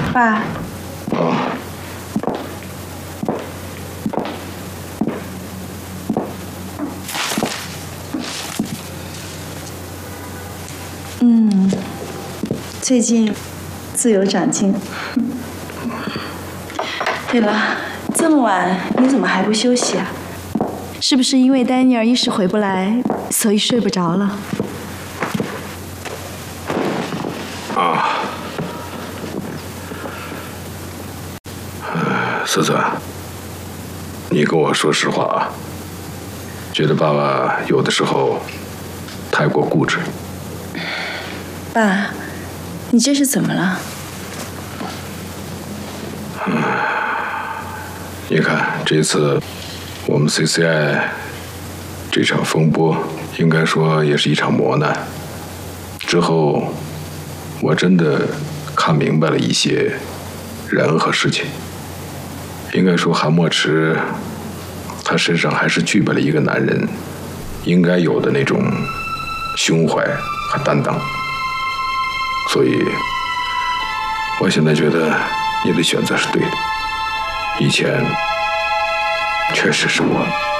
爸。最近自由长进。对了，这么晚你怎么还不休息啊？是不是因为丹尼尔一时回不来，所以睡不着了？ 思思，你跟我说实话啊，觉得爸爸有的时候太过固执。 爸，你这是怎么了？ 你看这次我们 CCI 这场风波，应该说也是一场磨难。之后我真的看明白了一些人和事情。应该说韩墨池他身上还是具备了一个男人应该有的那种胸怀和担当。所以我现在觉得你的选择是对的，以前确实是我